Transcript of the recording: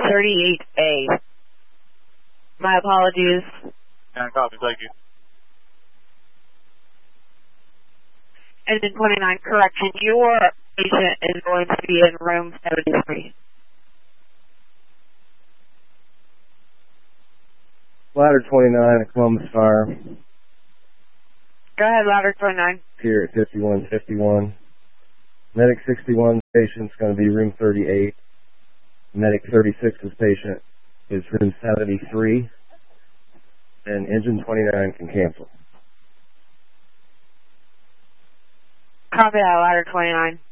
38A. My apologies. And copy, thank you. Engine 29, correction. Your patient is going to be in room 73. Ladder 29 at Columbus Fire. Go ahead, ladder 29. Here at 5151. Medic 61's patient's going to be room 38. Medic 36's patient is room 73. And engine 29 can cancel. Copy that, ladder 29.